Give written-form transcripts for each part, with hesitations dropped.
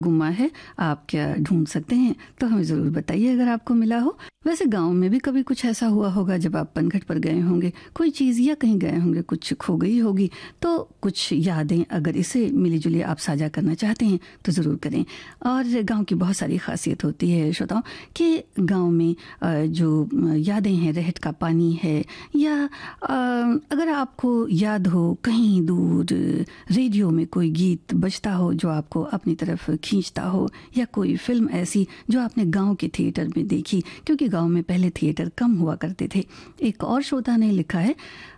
गुमा है, आप क्या ढूंढ सकते हैं? तो हमें ज़रूर बताइए अगर आपको मिला हो। वैसे गांव में भी कभी कुछ ऐसा हुआ होगा जब आप पनघट पर गए होंगे, कोई चीज़ या कहीं गए होंगे, कुछ खो गई होगी, तो कुछ यादें अगर इसे मिली जुली आप साझा करना चाहते हैं तो ज़रूर करें। और गांव की बहुत सारी खासियत होती है श्रोताओं कि गांव में जो यादें हैं, रहट का पानी है, या अगर आपको याद हो कहीं दूर रेडियो में कोई गीत बजता हो जो आपको अपनी तरफ खींचता हो, या कोई फिल्म ऐसी जो आपने गांव के थिएटर में देखी, क्योंकि गांव में पहले थिएटर कम हुआ करते थे। एक और श्रोता ने लिखा है,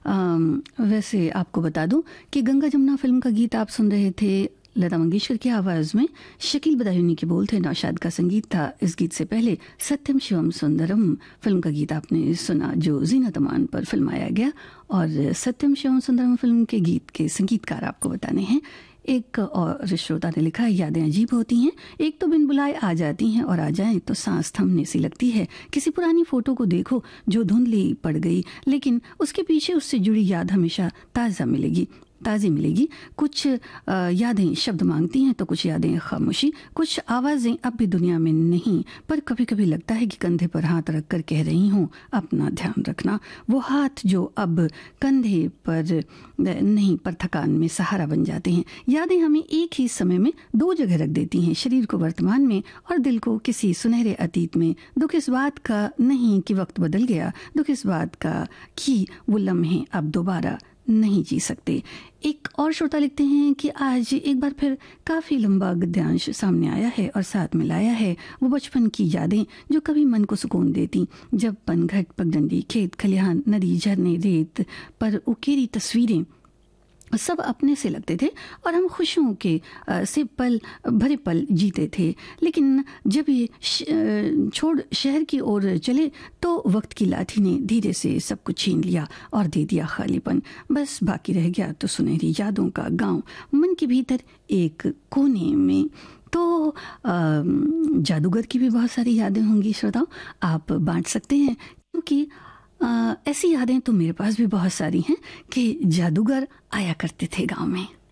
वैसे आपको बता दूं कि गंगा जमुना फिल्म का गीत आप सुन रहे थे लता मंगेशकर की आवाज़ में, शकील बदायूनी के बोल थे, नौशाद का संगीत था। इस गीत से पहले सत्यम शिवम सुंदरम फिल्म का गीत आपने सुना जो ज़ीनत अमान पर फिल्माया गया। और सत्यम शिवम सुंदरम फिल्म के गीत के संगीतकार आपको बताने हैं। एक और श्रोता ने लिखा है, यादें अजीब होती हैं, एक तो बिन बुलाए आ जाती हैं और आ जाएं तो सांस थमने सी लगती है। किसी पुरानी फोटो को देखो जो धुंधली पड़ गई, लेकिन उसके पीछे उससे जुड़ी याद हमेशा ताज़ी मिलेगी। कुछ यादें शब्द मांगती हैं तो कुछ यादें खामोशी, कुछ आवाज़ें अब भी दुनिया में नहीं, पर कभी कभी लगता है कि कंधे पर हाथ रख कर कह रही हूँ अपना ध्यान रखना। वो हाथ जो अब कंधे पर नहीं पर थकान में सहारा बन जाते हैं। यादें हमें एक ही समय में दो जगह रख देती हैं, शरीर को वर्तमान में और दिल को किसी सुनहरे अतीत में। दुख इस बात का नहीं कि वक्त बदल गया, दुख इस बात का कि वो लम्हे अब दोबारा नहीं जी सकते। एक और श्रोता लिखते हैं कि आज एक बार फिर काफ़ी लंबा गद्यांश सामने आया है और साथ में लाया है वो बचपन की यादें जो कभी मन को सुकून देती। जब पनघट, पगडंडी, खेत खलिहान, नदी, झरने, रेत पर उकेरी तस्वीरें सब अपने से लगते थे और हम खुशियों के से भरे पल जीते थे। लेकिन जब ये छोड़ शहर की ओर चले तो वक्त की लाठी ने धीरे से सब कुछ छीन लिया और दे दिया खालीपन। बस बाकी रह गया तो सुनहरी यादों का गांव मन के भीतर एक कोने में। तो जादूगर की भी बहुत सारी यादें होंगी श्रोताओ, आप बांट सकते हैं, क्योंकि ऐसी यादें तो मेरे पास भी बहुत सारी हैं कि जादूगर आया करते थे गांव में।